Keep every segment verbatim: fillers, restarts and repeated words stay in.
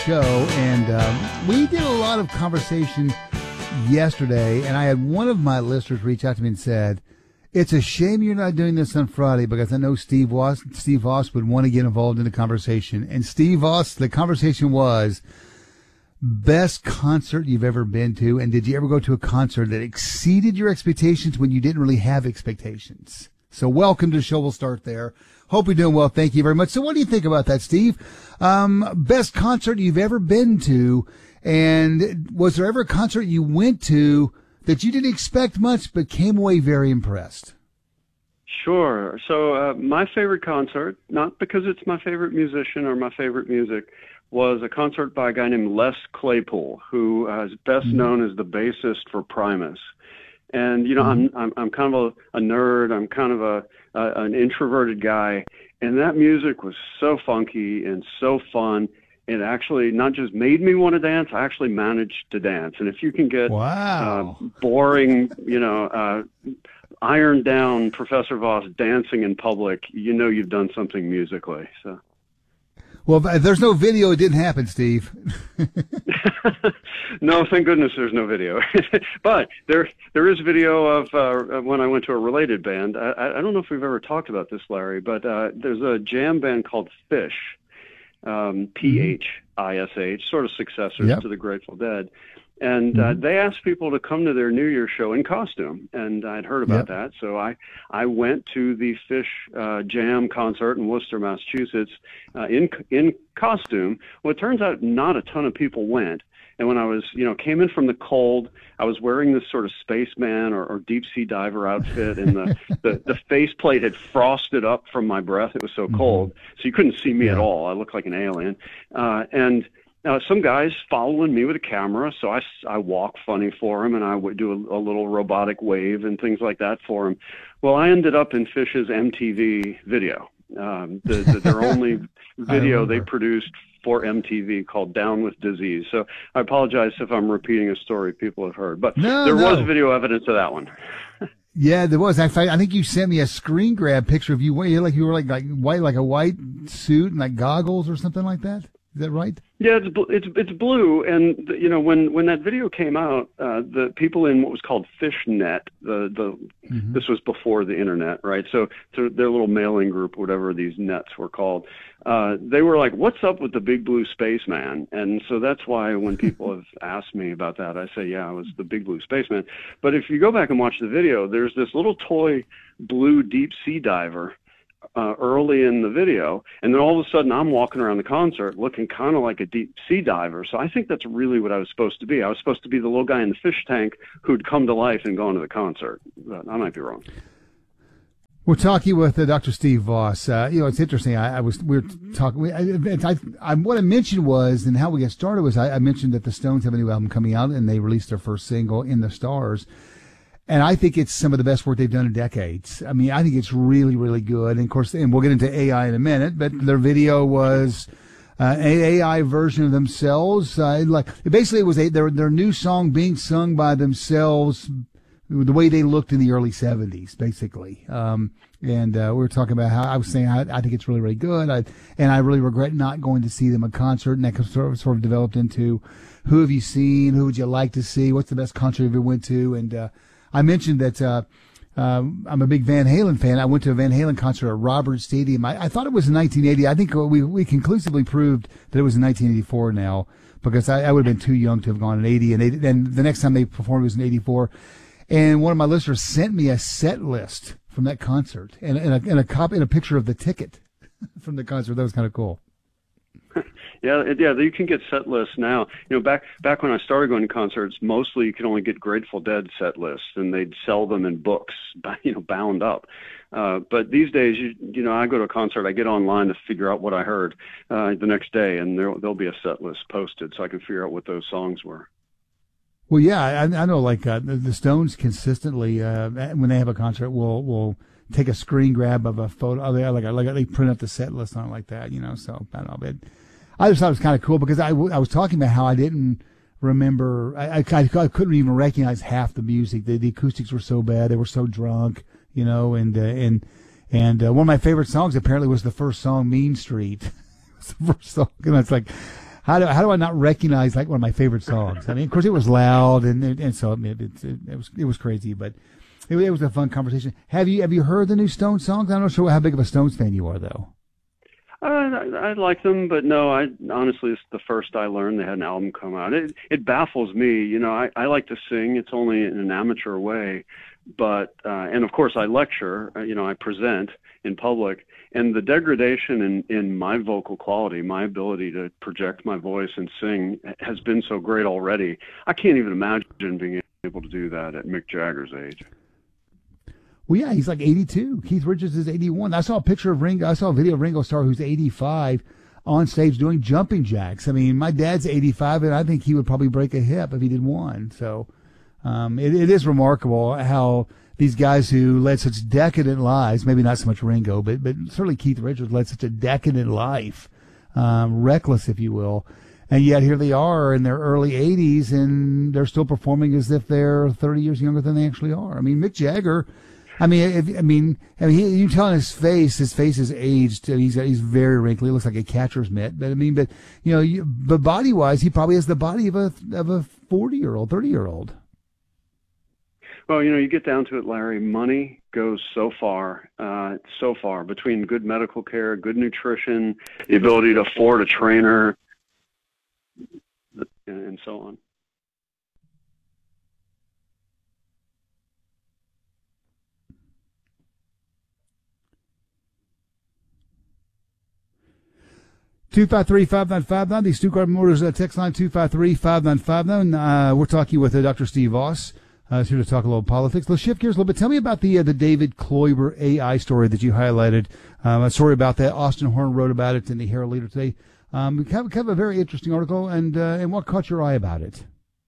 Show, and um, we did a lot of conversation yesterday, and I had one of my listeners reach out to me and said, it's a shame you're not doing this on Friday because I know Steve Voss, Steve Voss would want to get involved in the conversation. And Steve Voss, the conversation was best concert you've ever been to, and did you ever go to a concert that exceeded your expectations when you didn't really have expectations? So welcome to the show. We'll start there. Hope you're doing well. Thank you very much. So what do you think about that, Steve? Um, best concert you've ever been to, and was there ever a concert you went to that you didn't expect much but came away very impressed? Sure. So uh, my favorite concert, not because it's my favorite musician or my favorite music, was a concert by a guy named Les Claypool, who uh, is best mm-hmm. known as the bassist for Primus. And, you know, mm-hmm. I'm, I'm I'm kind of a, a nerd. I'm kind of a, a an introverted guy. And that music was so funky and so fun. It actually not just made me want to dance, I actually managed to dance. And if you can get wow. uh, boring, you know, uh, ironed down Professor Voss dancing in public, you know you've done something musically. So. Well, if there's no video, it didn't happen, Steve. No, thank goodness there's no video. But there there is video of uh, when I went to a related band. I, I don't know if we've ever talked about this, Larry, but uh, there's a jam band called Phish, um, P H I S H, sort of successors yep. to the Grateful Dead. And uh, mm-hmm. they asked people to come to their New Year's show in costume, and I'd heard about yep. that. So I, I went to the Phish uh, Jam concert in Worcester, Massachusetts, uh, in in costume. Well, it turns out not a ton of people went. And when I was, you know, came in from the cold, I was wearing this sort of spaceman or, or deep sea diver outfit, and the, the, the faceplate had frosted up from my breath. It was so cold, mm-hmm. so you couldn't see me yeah. at all. I looked like an alien, uh, and. Now, some guys following me with a camera, so I, I walk funny for him, and I would do a, a little robotic wave and things like that for him. Well, I ended up in Phish's M T V video, um, the, the, their only video they produced for M T V called Down with Disease. So I apologize if I'm repeating a story people have heard, but no, there no. was video evidence of that one. Yeah, there was. I, I think you sent me a screen grab picture of you, like you were like like white, like a white suit and like goggles or something like that. Is that right? Yeah, it's it's it's blue, and you know when, when that video came out, uh, the people in what was called FishNet, the the mm-hmm. this was before the internet, right? So to their little mailing group, whatever these nets were called, uh, they were like, "What's up with the big blue spaceman?" And so that's why when people have asked me about that, I say, "Yeah, I was the big blue spaceman." But if you go back and watch the video, there's this little toy blue deep sea diver. Uh, early in the video, and then all of a sudden I'm walking around the concert looking kind of like a deep sea diver. So I think that's really what I was supposed to be. I was supposed to be the little guy in the fish tank who'd come to life and gone to the concert. But I might be wrong. We're talking with uh, Doctor Steve Voss. Uh, you know, it's interesting. I, I was we were talking. We, I, I, I, what I mentioned was, and how we got started was, I, I mentioned that the Stones have a new album coming out, and they released their first single, "In the Stars." And I think it's some of the best work they've done in decades. I mean, I think it's really, really good. And of course, and we'll get into A I in a minute, but their video was uh, an A I version of themselves. Uh, like basically, it was a, their their new song being sung by themselves, the way they looked in the early seventies, basically. Um, and uh, we were talking about how I was saying I, I think it's really, really good. I, and I really regret not going to see them at concert. And that sort of, sort of developed into who have you seen? Who would you like to see? What's the best concert you ever went to? And uh, I mentioned that uh, uh, I'm a big Van Halen fan. I went to a Van Halen concert at Robert Stadium. I, I thought it was in nineteen eighty. I think we we conclusively proved that it was in nineteen eighty-four now, because I, I would have been too young to have gone in eighty. And then the next time they performed was in eighty-four. And one of my listeners sent me a set list from that concert and, and, a, and a copy and a picture of the ticket from the concert. That was kind of cool. Yeah, yeah, you can get set lists now. You know, back back when I started going to concerts, mostly you could only get Grateful Dead set lists, and they'd sell them in books, you know, bound up. Uh, but these days, you you know, I go to a concert, I get online to figure out what I heard uh, the next day, and there there'll be a set list posted, so I can figure out what those songs were. Well, yeah, I, I know. Like uh, the Stones consistently, uh, when they have a concert, will will take a screen grab of a photo. Like like they print up the set list on it like that, you know. So I don't know, but I just thought it was kind of cool because I, I was talking about how I didn't remember, I, I, I couldn't even recognize half the music. The, the acoustics were so bad, they were so drunk, you know. And uh, and and uh, one of my favorite songs apparently was the first song, "Mean Street." It was the first song, and it's like, how do how do I not recognize like one of my favorite songs? I mean, of course, it was loud, and and so it, it, it, it was it was crazy, but it, it was a fun conversation. Have you have you heard the new Stones songs? I'm not sure how big of a Stones fan you are, though. Uh, I, I like them, but no, I honestly, it's the first I learned they had an album come out. It it baffles me. You know, I, I like to sing. It's only in an amateur way, but uh, and of course I lecture. Uh, you know, I present in public, and the degradation in in my vocal quality, my ability to project my voice and sing, has been so great already. I can't even imagine being able to do that at Mick Jagger's age. Well, yeah, he's like eighty-two. Keith Richards is eighty-one. I saw a picture of Ringo. I saw a video of Ringo Starr, who's eighty-five, on stage doing jumping jacks. I mean, my dad's eighty-five, and I think he would probably break a hip if he did one. So um, it, it is remarkable how these guys who led such decadent lives, maybe not so much Ringo, but, but certainly Keith Richards led such a decadent life, um, reckless, if you will. And yet here they are in their early eighties, and they're still performing as if they're thirty years younger than they actually are. I mean, Mick Jagger... I mean, if, I mean, I mean, he, you tell on his face, his face is aged. He's he's very wrinkly. He looks like a catcher's mitt. But I mean, but you know, you, but body wise, he probably has the body of a of a forty year old, thirty year old. Well, you know, you get down to it, Larry. Money goes so far, uh, so far between good medical care, good nutrition, the ability to afford a trainer, and so on. two five three, five nine five nine, the Stuttgart Motors uh, text line, two five three, five nine five nine. Uh, we're talking with uh, Doctor Steve Voss. Uh, he's here to talk a little politics. Let's shift gears a little bit. Tell me about the uh, the David Kloiber A I story that you highlighted. Um, a story about that. Austin Horn wrote about it in the Herald Leader today. Um, kind of, kind of a very interesting article, and uh, and what caught your eye about it?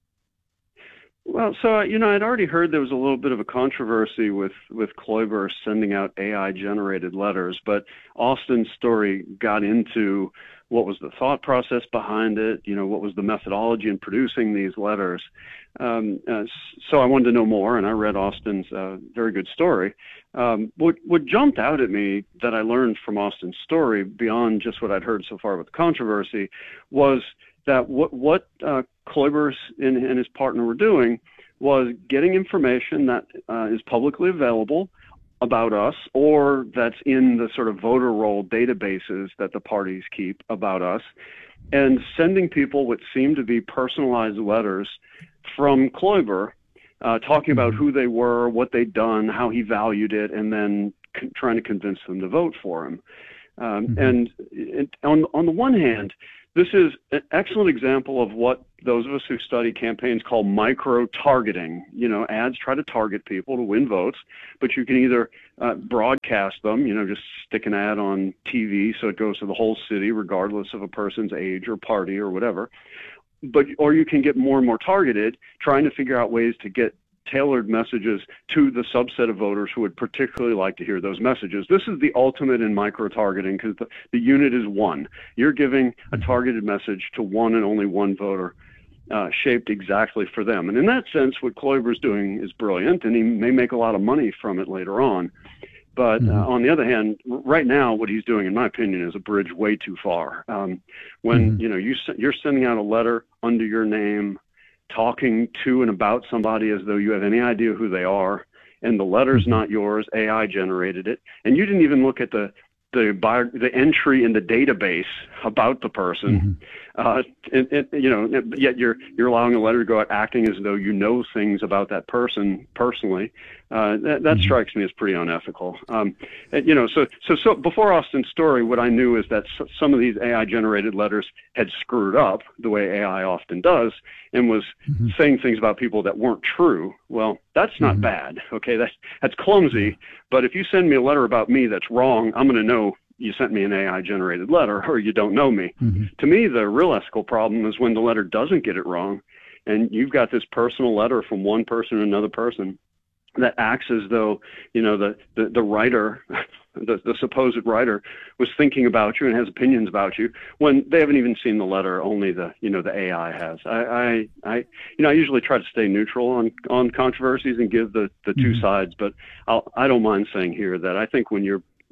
Well, so, you know, I'd already heard there was a little bit of a controversy with, with Kloiber sending out A I-generated letters, but Austin's story got into what was the thought process behind it, you know, what was the methodology in producing these letters. Um, uh, so I wanted to know more, and I read Austin's uh, very good story. Um, what, what jumped out at me that I learned from Austin's story, beyond just what I'd heard so far with the controversy, was that what, what uh, Kloiber and, and his partner were doing was getting information that uh, is publicly available about us, or that's in the sort of voter roll databases that the parties keep about us, and sending people what seemed to be personalized letters from Kloiber, uh, talking about who they were, what they'd done, how he valued it, and then con- trying to convince them to vote for him. Um, mm-hmm. And it, on on the one hand, this is an excellent example of what those of us who study campaigns call micro-targeting. You know, ads try to target people to win votes, but you can either uh, broadcast them, you know, just stick an ad on T V so it goes to the whole city regardless of a person's age or party or whatever. But or you can get more and more targeted, trying to figure out ways to get tailored messages to the subset of voters who would particularly like to hear those messages. This is the ultimate in micro-targeting, because the, the unit is one. You're giving a targeted message to one and only one voter, uh, shaped exactly for them. And in that sense, what Kloiber's doing is brilliant, and he may make a lot of money from it later on. But uh, mm-hmm. on the other hand, right now, what he's doing, in my opinion, is a bridge way too far. Um, when mm-hmm. you know you you're sending out a letter under your name, talking to and about somebody as though you have any idea who they are, and the letter's not yours, A I generated it, and you didn't even look at the the bio, the entry in the database about the person, mm-hmm. uh, and, and, you know, yet you're you're allowing a letter to go out acting as though you know things about that person personally. Uh, that that mm-hmm. strikes me as pretty unethical. Um, and, you know, so so so before Austin's story, what I knew is that some of these A I generated letters had screwed up the way A I often does, and was mm-hmm. saying things about people that weren't true. Well, that's not mm-hmm. bad. Okay, that's that's clumsy. But if you send me a letter about me that's wrong, I'm going to know you sent me an A I-generated letter, or you don't know me. Mm-hmm. To me, the real ethical problem is when the letter doesn't get it wrong, and you've got this personal letter from one person to another person that acts as though, you know, the, the, the writer, the, the supposed writer, was thinking about you and has opinions about you, when they haven't even seen the letter, only the, you know, the A I has. I, I, I you know, I usually try to stay neutral on, on controversies and give the, the two mm-hmm. sides, but I'll, I don't mind saying here that I think when you're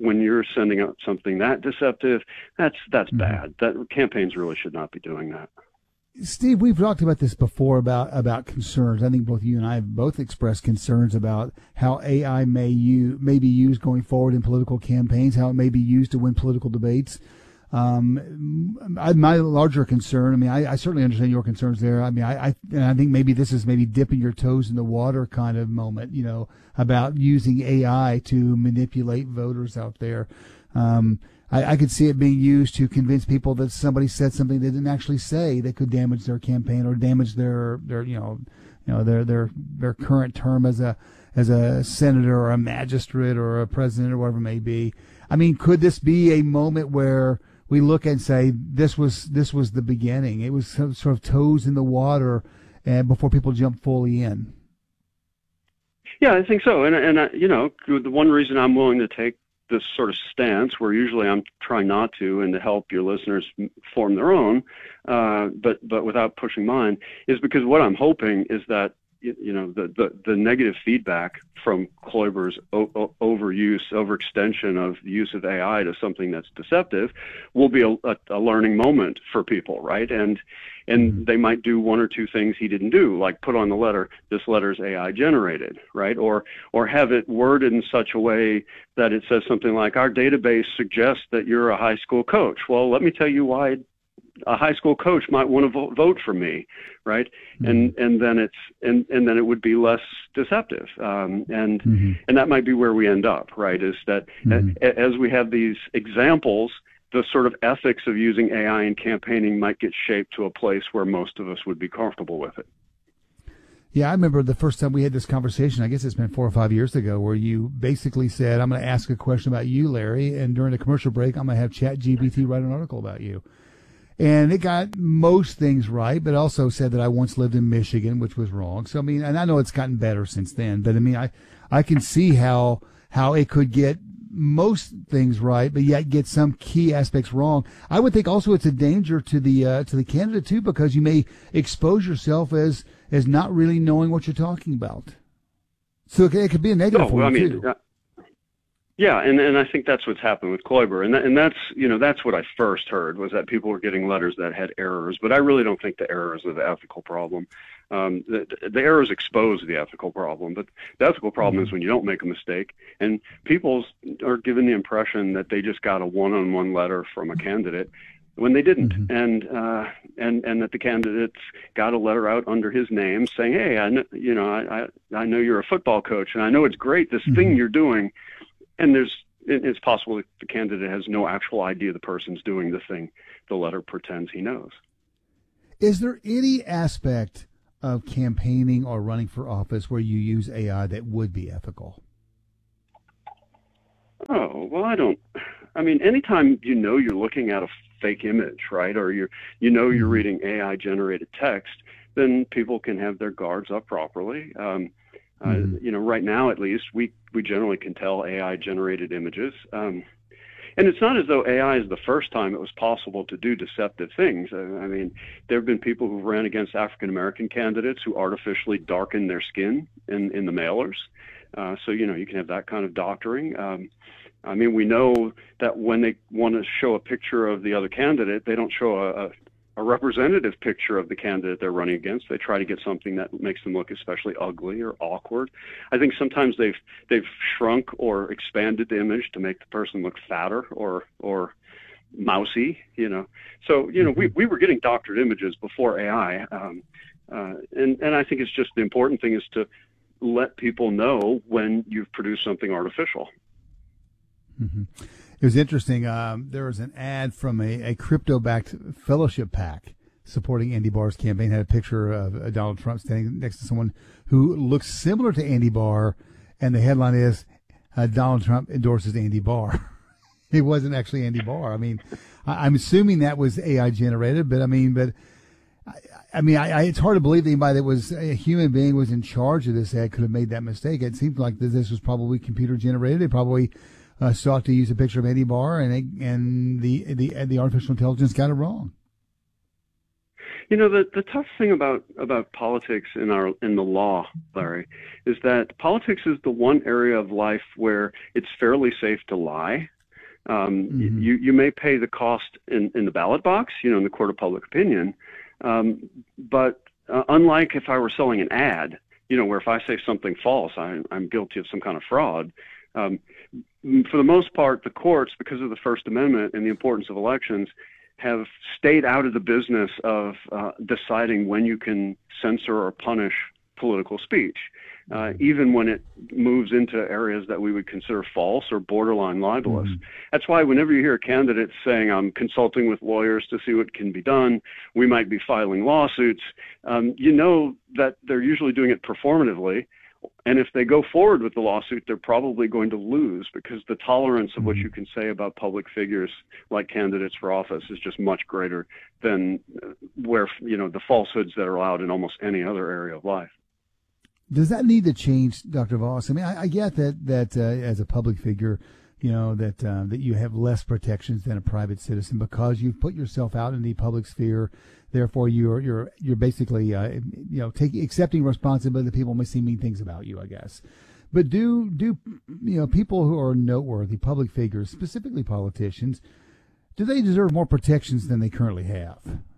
when you're sending out something that deceptive, that's that's mm-hmm. bad. That campaigns really should not be doing that. Steve, we've talked about this before about, about concerns. I think both you and I have both expressed concerns about how A I may use, may be used going forward in political campaigns, how it may be used to win political debates. Um, I, my larger concern, I mean, I, I certainly understand your concerns there. I mean, I, I, and I think maybe this is maybe dipping your toes in the water kind of moment, you know, about using A I to manipulate voters out there. Um, I, I could see it being used to convince people that somebody said something they didn't actually say that could damage their campaign or damage their, their, you know, you know, their, their, their current term as a, as a senator or a magistrate or a president or whatever it may be. I mean, could this be a moment where we look and say this was this was the beginning? It was sort of toes in the water, and before people jump fully in. Yeah, I think so. And and uh, you know, the one reason I'm willing to take this sort of stance, where usually I'm trying not to, and to help your listeners form their own, uh, but but without pushing mine, is because what I'm hoping is that you know the the, the negative feedback from Kloiber's o- o- overuse, overextension of the use of A I to something that's deceptive will be a, a, a learning moment for people, right? And and mm-hmm. they might do one or two things he didn't do, like put on the letter, this letter's A I generated, right? Or or have it worded in such a way that it says something like, our database suggests that you're a high school coach. Well, let me tell you why a high school coach might want to vote, vote for me, right? Mm-hmm. And and then it's and, and then it would be less deceptive, um, and mm-hmm. and that might be where we end up, right? Is that mm-hmm. a, as we have these examples, the sort of ethics of using A I in campaigning might get shaped to a place where most of us would be comfortable with it. Yeah, I remember the first time we had this conversation, I guess it's been four or five years ago, where you basically said, I'm going to ask a question about you, Larry, and during the commercial break, I'm going to have ChatGPT write an article about you. And it got most things right, but also said that I once lived in Michigan, which was wrong. So, I mean, and I know it's gotten better since then, but I mean, I, I can see how, how it could get most things right, but yet get some key aspects wrong. I would think also it's a danger to the, uh, to the candidate too, because you may expose yourself as, as not really knowing what you're talking about. So it, it could be a negative oh, for well, you I mean, too. Uh, Yeah, and, and I think that's what's happened with Kloiber, and that, and that's you know that's what I first heard, was that people were getting letters that had errors, but I really don't think the errors are the ethical problem. Um, the, the errors expose the ethical problem, but the ethical problem mm-hmm. is when you don't make a mistake, and people are given the impression that they just got a one-on-one letter from a candidate when they didn't, mm-hmm. and uh, and and that the candidates got a letter out under his name saying, hey, I know, you know I, I I know you're a football coach, and I know it's great this mm-hmm. thing you're doing. And there's, it's possible that the candidate has no actual idea the person's doing the thing the letter pretends he knows. Is there any aspect of campaigning or running for office where you use A I that would be ethical? Oh, well, I don't, I mean, anytime you know you're looking at a fake image, right, or you're, you know you're reading A I-generated text, then people can have their guards up properly. Um, Uh, mm-hmm. You know, right now, at least, we, we generally can tell A I-generated images. Um, and it's not as though A I is the first time it was possible to do deceptive things. Uh, I mean, there have been people who ran against African-American candidates who artificially darkened their skin in, in the mailers. Uh, so, you know, you can have that kind of doctoring. Um, I mean, we know that when they want to show a picture of the other candidate, they don't show a, a a representative picture of the candidate they're running against. They try to get something that makes them look especially ugly or awkward. I think sometimes they've they've shrunk or expanded the image to make the person look fatter or or mousy, you know. So, you know, we, we were getting doctored images before A I. Um, uh, and, and I think it's just the important thing is to let people know when you've produced something artificial. Mm-hmm. It was interesting. Um, there was an ad from a, a crypto-backed fellowship pack supporting Andy Barr's campaign. Had a picture of uh, Donald Trump standing next to someone who looks similar to Andy Barr, and the headline is uh, Donald Trump endorses Andy Barr. It wasn't actually Andy Barr. I mean, I, I'm assuming that was A I generated, but I mean, but I, I mean, I, I, it's hard to believe that anybody that was a human being was in charge of this ad could have made that mistake. It seems like this was probably computer generated. They probably Uh, sought to use a picture of Andy Barr, and they, and the the the artificial intelligence got it wrong. You know, the, the tough thing about, about politics in our in the law, Larry, is that politics is the one area of life where it's fairly safe to lie. Um, mm-hmm. you, you may pay the cost in, in the ballot box, you know, in the court of public opinion. Um, but uh, unlike if I were selling an ad, you know, where if I say something false, I, I'm guilty of some kind of fraud. Um, for the most part, the courts, because of the First Amendment and the importance of elections, have stayed out of the business of uh, deciding when you can censor or punish political speech, uh, even when it moves into areas that we would consider false or borderline libelous. Mm-hmm. That's why whenever you hear candidates saying, I'm consulting with lawyers to see what can be done, we might be filing lawsuits, um, you know that they're usually doing it performatively. And if they go forward with the lawsuit, they're probably going to lose, because the tolerance of what you can say about public figures like candidates for office is just much greater than where, you know, the falsehoods that are allowed in almost any other area of life. Does that need to change, Doctor Voss? I mean, I, I get that that uh, as a public figure, you know, that uh, that you have less protections than a private citizen because you've put yourself out in the public sphere. Therefore, you're you're you're basically uh, you know taking accepting responsibility that people may see mean things about you, I guess. But do do you know people who are noteworthy public figures, specifically politicians, do they deserve more protections than they currently have?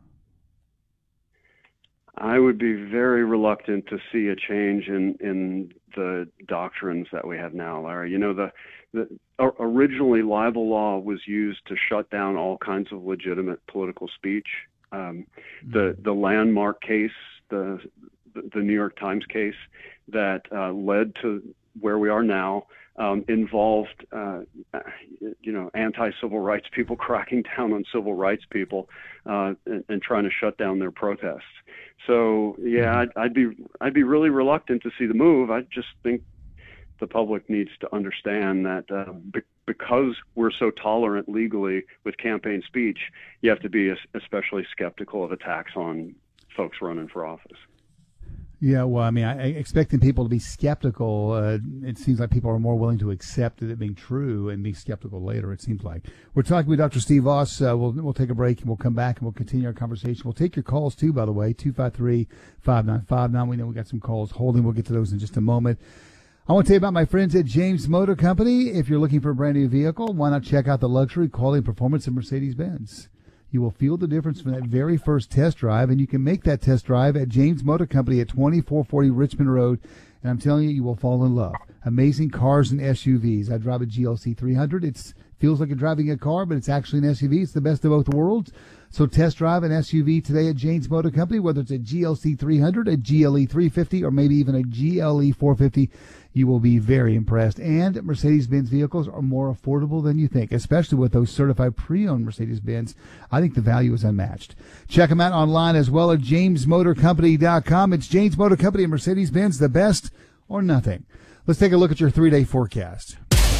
I would be very reluctant to see a change in, in the doctrines that we have now, Larry. You know, the, the originally libel law was used to shut down all kinds of legitimate political speech. Um, the the landmark case, the the New York Times case that uh, led to where we are now, um, involved, uh, you know, anti-civil rights people cracking down on civil rights people uh, and, and trying to shut down their protests. So yeah, I'd, I'd be I'd be really reluctant to see the move. I just think the public needs to understand that uh, be- because we're so tolerant legally with campaign speech, you have to be especially skeptical of attacks on folks running for office. Yeah, well, I mean, I, expecting people to be skeptical, uh, it seems like people are more willing to accept it being true and be skeptical later, it seems like. We're talking with Doctor Steve Voss. Uh, we'll, we'll take a break and we'll come back and we'll continue our conversation. We'll take your calls, too, by the way, two five three, five nine five nine. We know we got some calls holding. We'll get to those in just a moment. I want to tell you about my friends at James Motor Company. If you're looking for a brand new vehicle, why not check out the luxury, quality, and performance of Mercedes-Benz? You will feel the difference from that very first test drive, and you can make that test drive at James Motor Company at twenty-four forty Richmond Road, and I'm telling you, you will fall in love. Amazing cars and S U Vs. I drive a G L C three hundred. It feels like you're driving a car, but it's actually an S U V. It's the best of both worlds. So test drive an S U V today at James Motor Company, whether it's a G L C three hundred, a G L E three fifty, or maybe even a G L E four fifty. You will be very impressed. And Mercedes-Benz vehicles are more affordable than you think, especially with those certified pre-owned Mercedes-Benz. I think the value is unmatched. Check them out online as well at james motor company dot com. It's James Motor Company and Mercedes-Benz, the best or nothing. Let's take a look at your three-day forecast.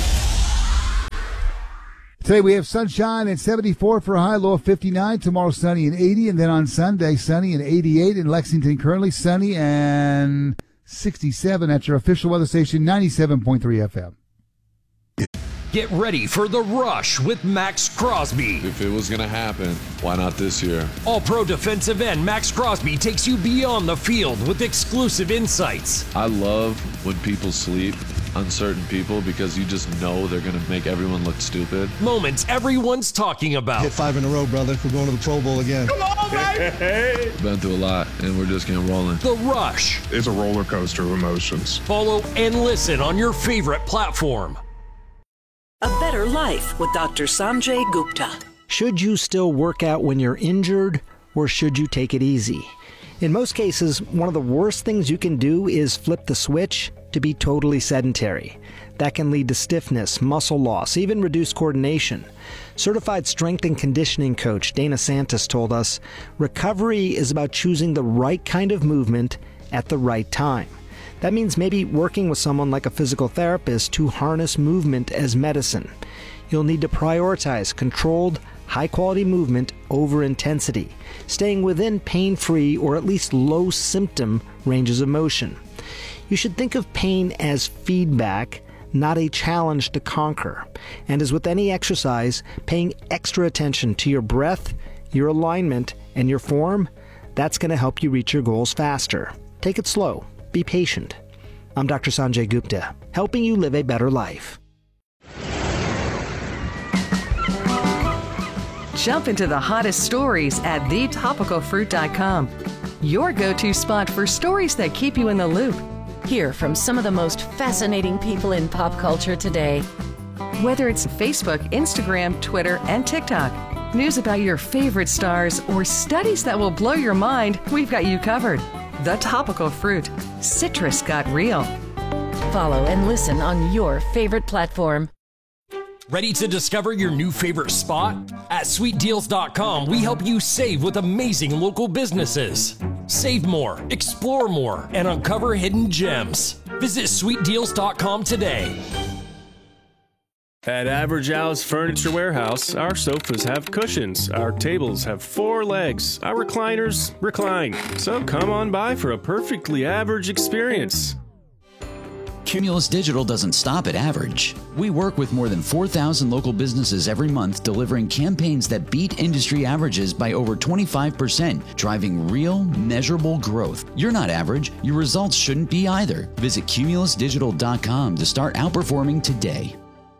Today we have sunshine and seventy-four for a high, low of fifty-nine. Tomorrow sunny and eighty, and then on Sunday sunny and eighty-eight. In Lexington currently sunny and sixty-seven at your official weather station, ninety-seven point three F M. Get ready for The Rush with Max Crosby. If it was going to happen, why not this year? All-Pro defensive end Max Crosby takes you beyond the field with exclusive insights. I love when people sleep on certain people because you just know they're going to make everyone look stupid. Moments everyone's talking about. Hit five in a row, brother. We're going to the Pro Bowl again. Come on, baby! Been through a lot, and we're just getting rolling. The Rush. It's a roller coaster of emotions. Follow and listen on your favorite platform. A Better Life with Doctor Sanjay Gupta. Should you still work out when you're injured, or should you take it easy? In most cases, one of the worst things you can do is flip the switch to be totally sedentary. That can lead to stiffness, muscle loss, even reduced coordination. Certified strength and conditioning coach Dana Santos told us, recovery is about choosing the right kind of movement at the right time. That means maybe working with someone like a physical therapist to harness movement as medicine. You'll need to prioritize controlled, high-quality movement over intensity, staying within pain-free or at least low-symptom ranges of motion. You should think of pain as feedback, not a challenge to conquer. And as with any exercise, paying extra attention to your breath, your alignment, and your form, That's going to help you reach your goals faster. Take it slow. Be patient. I'm Doctor Sanjay Gupta, helping you live a better life. Jump into the hottest stories at the topical fruit dot com. Your go-to spot for stories that keep you in the loop. Hear from some of the most fascinating people in pop culture today. Whether it's Facebook, Instagram, Twitter, and TikTok, news about your favorite stars, or studies that will blow your mind, we've got you covered. The Topical Fruit. Citrus got real. Follow and listen on your favorite platform. Ready to discover your new favorite spot? At sweet deals dot com, we help you save with amazing local businesses. Save more, explore more, and uncover hidden gems. Visit sweet deals dot com today. At Average Al's Furniture Warehouse, our sofas have cushions, our tables have four legs, our recliners recline. So come on by for a perfectly average experience. Cumulus Digital doesn't stop at average. We work with more than four thousand local businesses every month, delivering campaigns that beat industry averages by over twenty-five percent, driving real, measurable growth. You're not average. Your results shouldn't be either. Visit cumulus digital dot com to start outperforming today.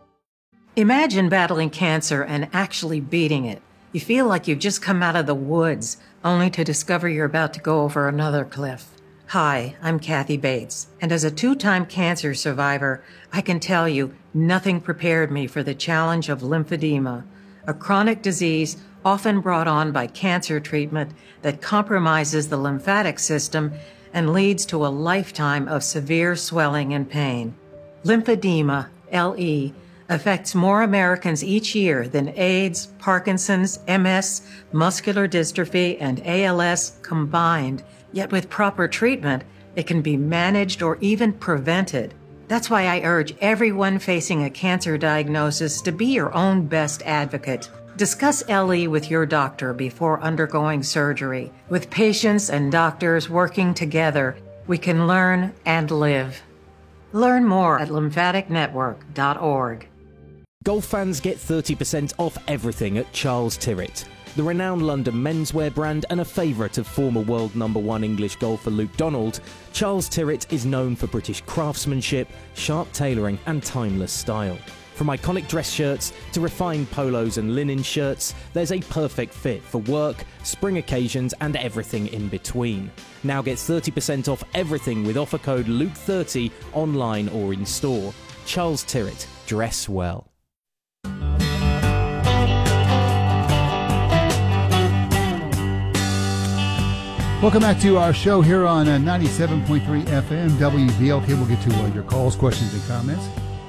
Imagine battling cancer and actually beating it. You feel like you've just come out of the woods, only to discover you're about to go over another cliff. Hi, I'm Kathy Bates, and as a two-time cancer survivor, I can tell you nothing prepared me for the challenge of lymphedema, a chronic disease often brought on by cancer treatment that compromises the lymphatic system and leads to a lifetime of severe swelling and pain. Lymphedema, L E, affects more Americans each year than AIDS, Parkinson's, M S, muscular dystrophy, and A L S combined. Yet with proper treatment, it can be managed or even prevented. That's why I urge everyone facing a cancer diagnosis to be your own best advocate. Discuss L E with your doctor before undergoing surgery. With patients and doctors working together, we can learn and live. Learn more at lymphatic network dot org. Golf fans get thirty percent off everything at Charles Tyrwhitt. The renowned London menswear brand and a favourite of former world number one English golfer Luke Donald, Charles Tyrwhitt is known for British craftsmanship, sharp tailoring and timeless style. From iconic dress shirts to refined polos and linen shirts, there's a perfect fit for work, spring occasions and everything in between. Now get thirty percent off everything with offer code Luke thirty online or in store. Charles Tyrwhitt, dress well. Welcome back to our show here on uh, ninety-seven point three F M W V L K. We'll get to uh, your calls, questions, and comments.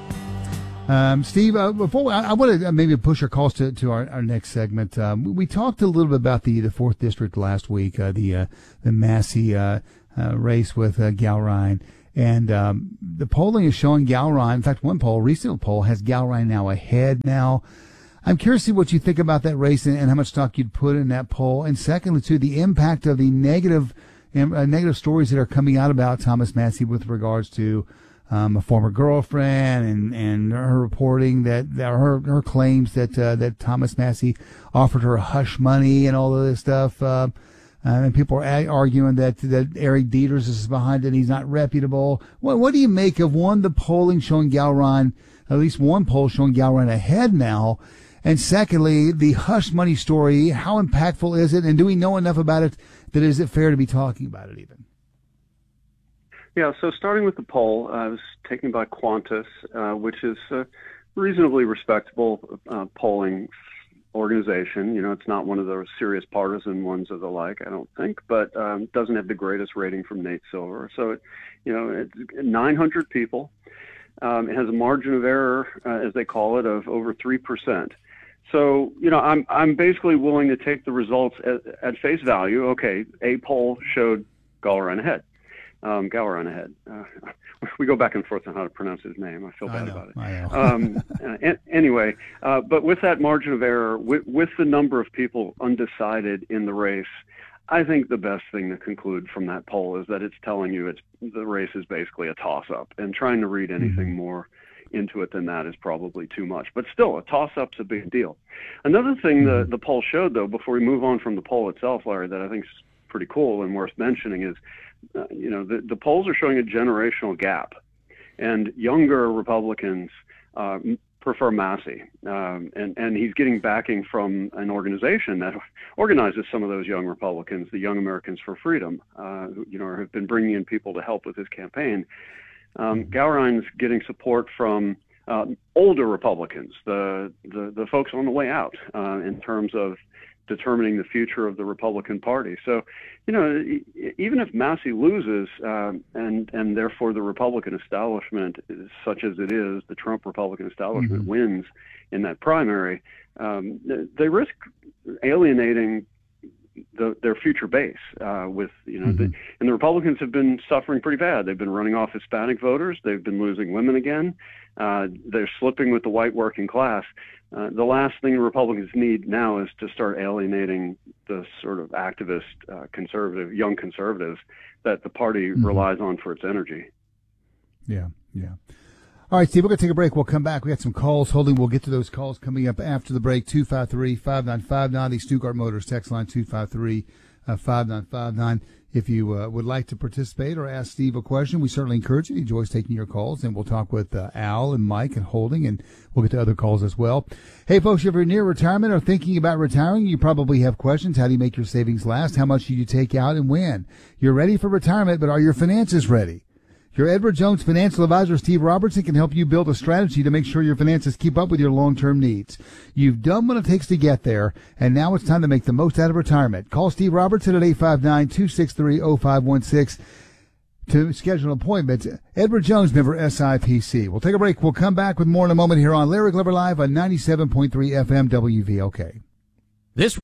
Um, Steve, uh, before we, I, I want to maybe push our calls to, to our, our next segment. Um, we, we talked a little bit about the, the fourth district last week, uh, the uh, the Massey uh, uh, race with uh, Gowrine, and um, the polling is showing Gowrine. In fact, one poll, recent poll, has Gowrine now ahead now. I'm curious to see what you think about that race and, and how much stock you'd put in that poll. And secondly, too, the impact of the negative uh, negative stories that are coming out about Thomas Massey with regards to um, a former girlfriend and, and her reporting that, that her her claims that uh, that Thomas Massey offered her hush money and all of this stuff. Uh, and people are a- arguing that that Eric Dieters is behind it. He's not reputable. What what do you make of one the polling showing Gowrine, at least one poll showing Gowrine ahead now? And secondly, the hush money story, how impactful is it? And do we know enough about it that is it fair to be talking about it even? Yeah, so starting with the poll, uh, I was taken by Qantas, uh, which is a reasonably respectable uh, polling organization. You know, it's not one of those serious partisan ones or the like, I don't think, but um, doesn't have the greatest rating from Nate Silver. So, it, you know, it's nine hundred people. Um, it has a margin of error, uh, as they call it, of over three percent. So, you know, I'm I'm basically willing to take the results at, at face value. Okay, a poll showed Gowrine ahead. Um, Gowrine ahead. Uh, we go back and forth on how to pronounce his name. I feel bad I know, about it. I know. um, uh, anyway, uh, but with that margin of error, with, with the number of people undecided in the race, I think the best thing to conclude from that poll is that it's telling you it's the race is basically a toss-up, and trying to read anything mm-hmm. more into it than that is probably too much. But still, a toss-up's a big deal. Another thing mm-hmm. the, the poll showed, though, before we move on from the poll itself, Larry, that I think is pretty cool and worth mentioning is, uh, you know, the, the polls are showing a generational gap, and younger Republicans uh, prefer Massey, um, and and he's getting backing from an organization that organizes some of those young Republicans, the Young Americans for Freedom, uh, who, you know, have been bringing in people to help with his campaign. Um, Gowrine's getting support from uh, older Republicans, the, the the folks on the way out, uh, in terms of determining the future of the Republican Party. So, you know, even if Massey loses, um, and and therefore the Republican establishment, such as it is, the Trump Republican establishment mm-hmm. wins in that primary, um, they risk alienating the, their future base. Uh, with you know, mm-hmm. the, and the Republicans have been suffering pretty bad. They've been running off Hispanic voters. They've been losing women again. Uh, they're slipping with the white working class. Uh, the last thing Republicans need now is to start alienating the sort of activist, uh, conservative, young conservatives that the party mm-hmm. relies on for its energy. Yeah, yeah. All right, Steve, we're going to take a break. We'll come back. We got some calls holding. We'll get to those calls coming up after the break. two five three, five nine five nine, the Stuttgart Motors text line, two five three, five nine five nine. If you uh, would like to participate or ask Steve a question, we certainly encourage you. He enjoys taking your calls, and we'll talk with uh, Al and Mike and Holding, and we'll get to other calls as well. Hey, folks, if you're near retirement or thinking about retiring, you probably have questions. How do you make your savings last? How much should you take out and when? You're ready for retirement, but are your finances ready? Your Edward Jones financial advisor, Steve Robertson, can help you build a strategy to make sure your finances keep up with your long-term needs. You've done what it takes to get there, and now it's time to make the most out of retirement. Call Steve Robertson at eight five nine, two six three, zero five one six to schedule an appointment. Edward Jones, member S I P C. We'll take a break. We'll come back with more in a moment here on Larry Glover Live on ninety-seven point three F M W V L K. This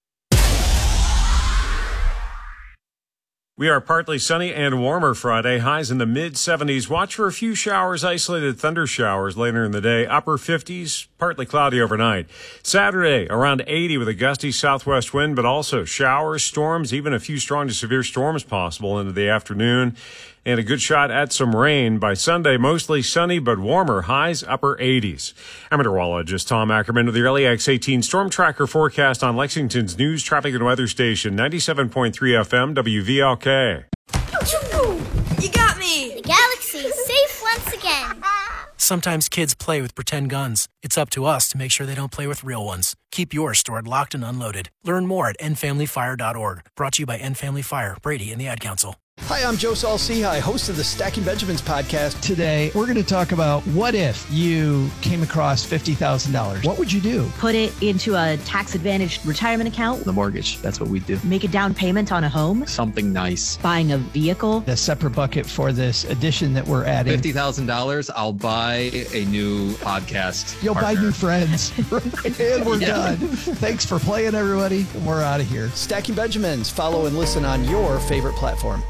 We are partly sunny and warmer Friday, highs in the mid seventies. Watch for a few showers, isolated thunder showers later in the day, upper fifties, partly cloudy overnight. Saturday, around eighty with a gusty southwest wind, but also showers, storms, even a few strong to severe storms possible into the afternoon, and a good shot at some rain. By Sunday, mostly sunny but warmer, highs upper eighties. I'm meteorologist Tom Ackerman with the L A X eighteen Storm Tracker forecast on Lexington's news, traffic, and weather station, ninety-seven point three F M W V L K. You got me! The galaxy's safe once again. Sometimes kids play with pretend guns. It's up to us to make sure they don't play with real ones. Keep yours stored locked and unloaded. Learn more at end family fire dot org. Brought to you by End Family Fire, Brady, and the Ad Council. Hi, I'm Joe Saul-Sehy, host of the Stacking Benjamins podcast. Today, we're going to talk about what if you came across fifty thousand dollars? What would you do? Put it into a tax-advantaged retirement account. The mortgage, that's what we do. Make a down payment on a home. Something nice. Buying a vehicle. A separate bucket for this addition that we're adding. fifty thousand dollars, I'll buy a new podcast You'll partner. Buy new friends. And we're yeah. done. Thanks for playing, everybody. And we're out of here. Stacking Benjamins. Follow and listen on your favorite platform.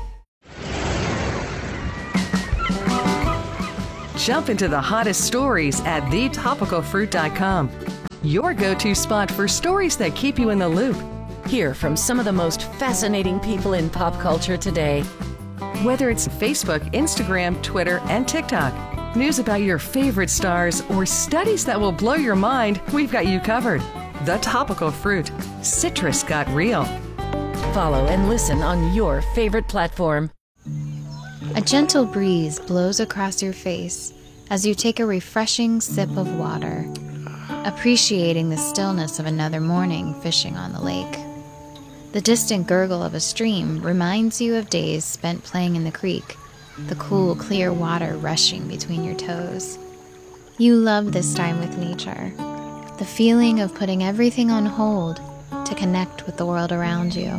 Jump into the hottest stories at the topical fruit dot com. Your go-to spot for stories that keep you in the loop. Hear from some of the most fascinating people in pop culture today. Whether it's Facebook, Instagram, Twitter, and TikTok, news about your favorite stars, or studies that will blow your mind, we've got you covered. The Topical Fruit. Citrus got real. Follow and listen on your favorite platform. A gentle breeze blows across your face as you take a refreshing sip of water, appreciating the stillness of another morning fishing on the lake. The distant gurgle of a stream reminds you of days spent playing in the creek, the cool, clear water rushing between your toes. You love this time with nature, the feeling of putting everything on hold to connect with the world around you.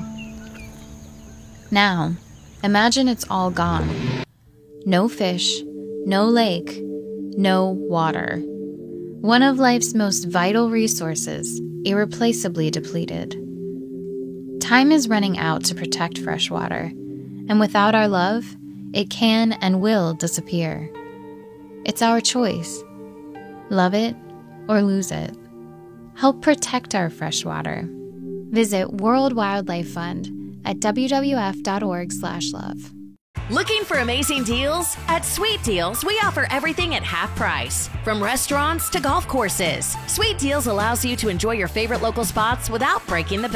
Now, imagine it's all gone. No fish, no lake, no water. One of life's most vital resources, irreplaceably depleted. Time is running out to protect fresh water, and without our love, it can and will disappear. It's our choice. Love it or lose it. Help protect our fresh water. Visit World Wildlife Fund at w w f dot org slash love. Looking for amazing deals? At Sweet Deals, we offer everything at half price. From restaurants to golf courses, Sweet Deals allows you to enjoy your favorite local spots without breaking the bank.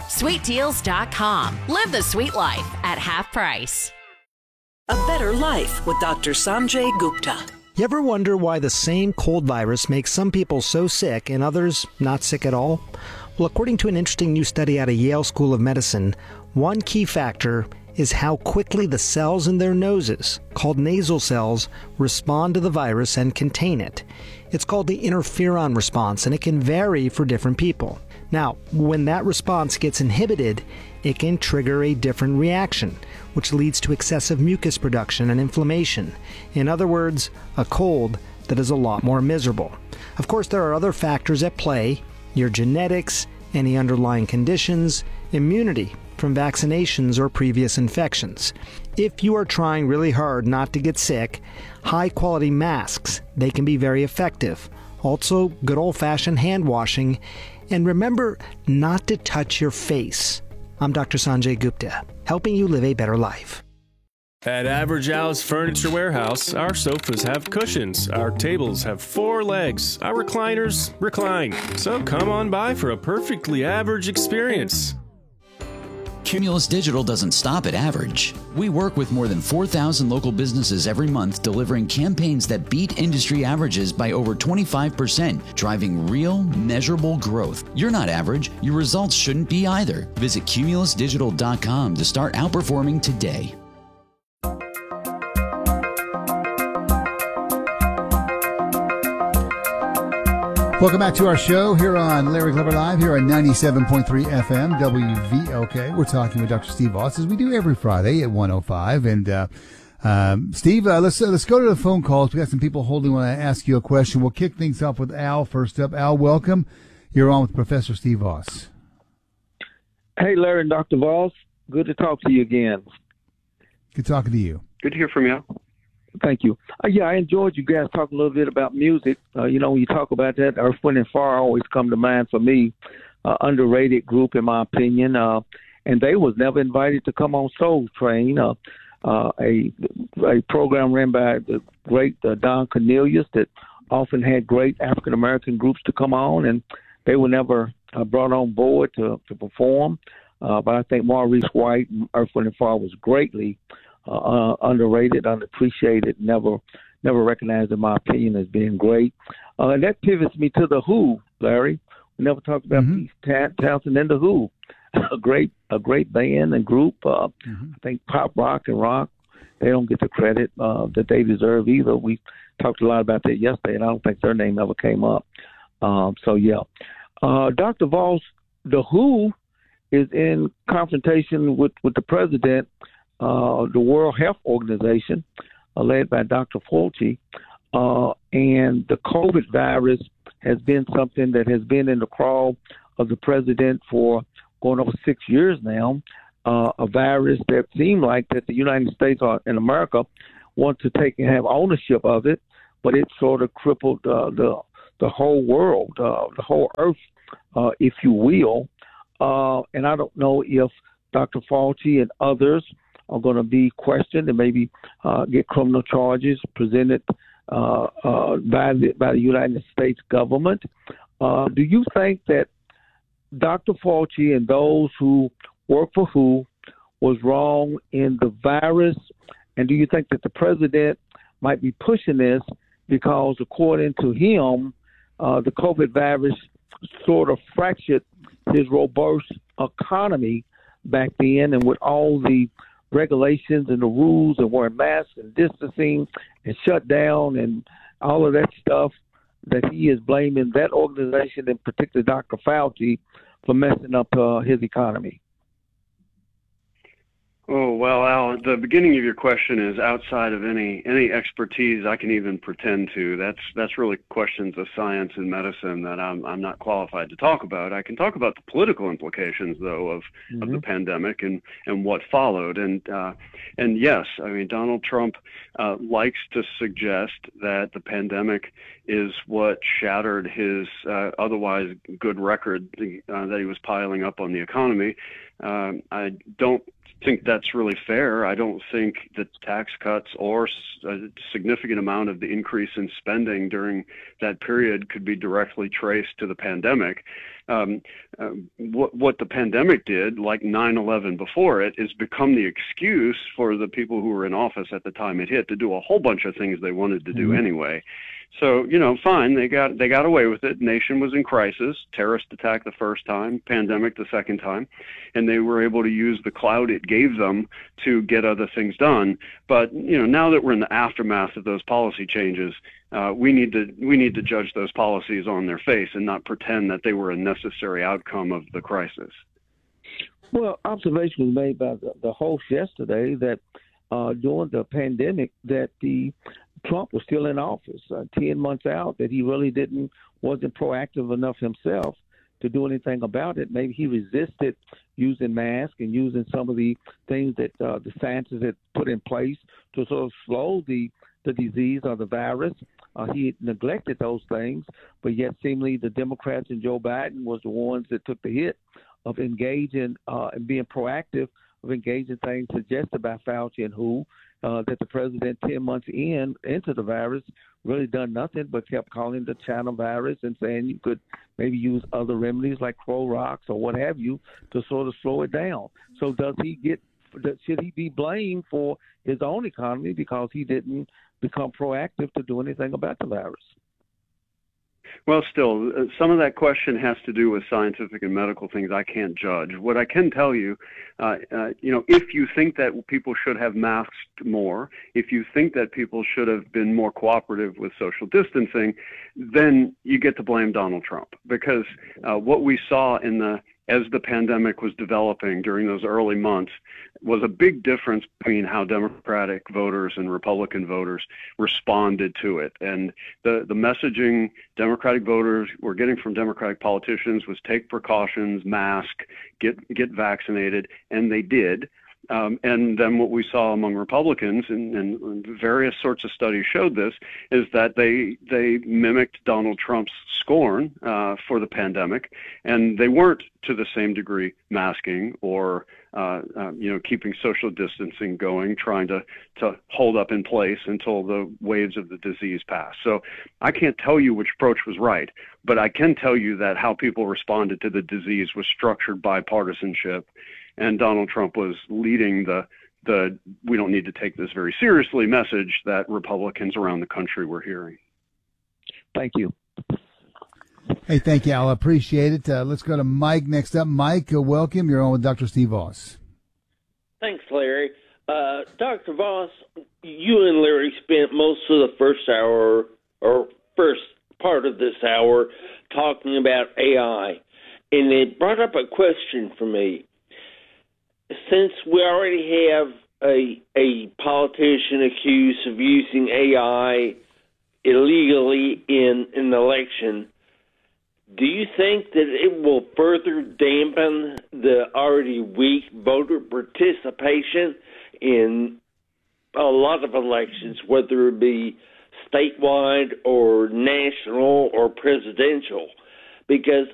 sweet deals dot com. Live the sweet life at half price. A Better Life with Doctor Sanjay Gupta. You ever wonder why the same cold virus makes some people so sick and others not sick at all? Well, according to an interesting new study out of Yale School of Medicine, one key factor is how quickly the cells in their noses, called nasal cells, respond to the virus and contain it. It's called the interferon response, and it can vary for different people. Now, when that response gets inhibited, it can trigger a different reaction, which leads to excessive mucus production and inflammation. In other words, a cold that is a lot more miserable. Of course, there are other factors at play: your genetics, any underlying conditions, immunity from vaccinations or previous infections. If you are trying really hard not to get sick, high-quality masks, they can be very effective. Also, good old-fashioned hand washing. And remember not to touch your face. I'm Doctor Sanjay Gupta, helping you live a better life. At Average Al's Furniture Warehouse, our sofas have cushions, our tables have four legs, our recliners recline. So come on by for a perfectly average experience. Cumulus Digital doesn't stop at average. We work with more than four thousand local businesses every month, delivering campaigns that beat industry averages by over twenty-five percent, driving real, measurable growth. You're not average. Your results shouldn't be either. Visit cumulus digital dot com to start outperforming today. Welcome back to our show here on Larry Glover Live, here on ninety-seven point three F M W V L K. We're talking with Doctor Steve Voss, as we do every Friday at one oh five. And uh, um, Steve, uh, let's uh, let's go to the phone calls. We got some people holding. Want to ask you a question. We'll kick things off with Al first up. Al, welcome. You're on with Professor Steve Voss. Hey, Larry and Doctor Voss. Good to talk to you again. Good talking to you. Good to hear from you. Thank you. Uh, yeah, I enjoyed you guys talking a little bit about music. Uh, you know, when you talk about that, Earth, Wind and Fire always come to mind for me. Uh, underrated group, in my opinion. Uh, and they was never invited to come on Soul Train, uh, uh, a a program ran by the great uh, Don Cornelius that often had great African-American groups to come on, and they were never uh, brought on board to, to perform. Uh, but I think Maurice White, Earth, Wind and Fire was greatly Uh, uh, underrated, underappreciated, never never recognized, in my opinion, as being great. Uh, and that pivots me to The Who, Larry. We never talked about mm-hmm. Pete Townsend and The Who. a great a great band and group. Uh, mm-hmm. I think pop, rock, and rock, they don't get the credit uh, that they deserve either. We talked a lot about that yesterday, and I don't think their name ever came up. Um, so, yeah. Uh, Doctor Voss, The Who is in confrontation with, with the president, Uh, the World Health Organization, uh, led by Doctor Fauci, uh, and the COVID virus has been something that has been in the crawl of the president for going over six years now, uh, a virus that seemed like that the United States or in America want to take and have ownership of it, but it sort of crippled uh, the the whole world, uh, the whole earth, uh, if you will. Uh, and I don't know if Doctor Fauci and others are going to be questioned and maybe uh, get criminal charges presented uh, uh, by, the, by the United States government. Uh, do you think that Doctor Fauci and those who work for W H O was wrong in the virus? And do you think that the president might be pushing this because, according to him, uh, the COVID virus sort of fractured his robust economy back then, and with all the regulations and the rules and wearing masks and distancing and shut down and all of that stuff, that he is blaming that organization, in particular Doctor Fauci, for messing up uh, his economy? Oh, well, Al, the beginning of your question is outside of any any expertise I can even pretend to. That's that's really questions of science and medicine that I'm I'm not qualified to talk about. I can talk about the political implications, though, of, mm-hmm. of the pandemic and, and what followed. And uh, and yes, I mean, Donald Trump uh, likes to suggest that the pandemic is what shattered his uh, otherwise good record uh, that he was piling up on the economy. Um, I don't think that's really fair. I don't think that tax cuts or a significant amount of the increase in spending during that period could be directly traced to the pandemic. um, uh, what, what the pandemic did, like nine eleven before it, is become the excuse for the people who were in office at the time it hit to do a whole bunch of things they wanted to do mm-hmm. anyway. So, you know, fine, they got they got away with it. Nation was in crisis, terrorist attack the first time, pandemic the second time, and they were able to use the clout it gave them to get other things done. But, you know, now that we're in the aftermath of those policy changes, uh, we need to we need to judge those policies on their face and not pretend that they were a necessary outcome of the crisis. Well, observation was made by the, the host yesterday that uh, during the pandemic that the Trump was still in office, uh, ten months out, that he really didn't, wasn't proactive enough himself to do anything about it. Maybe he resisted using masks and using some of the things that uh, the scientists had put in place to sort of slow the, the disease or the virus. Uh, he neglected those things, but yet seemingly the Democrats and Joe Biden was the ones that took the hit of engaging uh, and being proactive, of engaging things suggested by Fauci and W H O, Uh, that the president, ten months in into the virus, really done nothing but kept calling the China virus and saying you could maybe use other remedies like Clorox or what have you to sort of slow it down. So does he get, should he be blamed for his own economy because he didn't become proactive to do anything about the virus? Well, still, uh, some of that question has to do with scientific and medical things I can't judge. What I can tell you, uh, uh, you know, if you think that people should have masked more, if you think that people should have been more cooperative with social distancing, then you get to blame Donald Trump. Because uh, what we saw in the as the pandemic was developing during those early months was a big difference between how Democratic voters and Republican voters responded to it. And the, the messaging Democratic voters were getting from Democratic politicians was take precautions, mask, get, get vaccinated, and they did. Um, and then what we saw among Republicans, and, and various sorts of studies showed this, is that they they mimicked Donald Trump's scorn uh, for the pandemic, and they weren't to the same degree masking or uh, uh, you know keeping social distancing going, trying to to hold up in place until the waves of the disease pass. So I can't tell you which approach was right, but I can tell you that how people responded to the disease was structured by partisanship. And Donald Trump was leading the the we don't need to take this very seriously message that Republicans around the country were hearing. Thank you. Hey, thank you, Al. I appreciate it. Uh, let's go to Mike next up. Mike, uh, welcome. You're on with Doctor Steve Voss. Thanks, Larry. Uh, Doctor Voss, you and Larry spent most of the first hour or first part of this hour talking about A I, and it brought up a question for me. Since we already have a a politician accused of using A I illegally in an election, do you think that it will further dampen the already weak voter participation in a lot of elections, whether it be statewide or national or presidential? Because